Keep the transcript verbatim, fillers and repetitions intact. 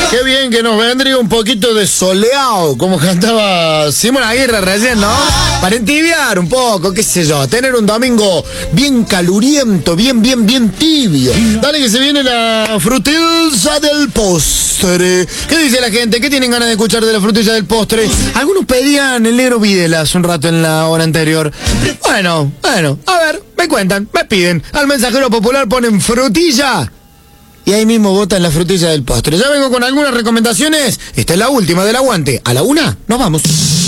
Qué bien que nos vendría un poquito de soleado, como cantaba Simón Aguirre recién, ¿no? Para entibiar un poco, qué sé yo, tener un domingo bien caluriento, bien, bien, bien tibio. Dale que se viene la frutilla del postre. ¿Qué dice la gente? ¿Qué tienen ganas de escuchar de la frutilla del postre? Algunos pedían el negro Videla hace un rato en la hora anterior. Bueno, bueno, a ver, me cuentan, me piden. Al mensajero popular ponen frutilla. Y ahí mismo votan la frutilla del postre. Ya vengo con algunas recomendaciones. Esta es la última del aguante. A la una, nos vamos.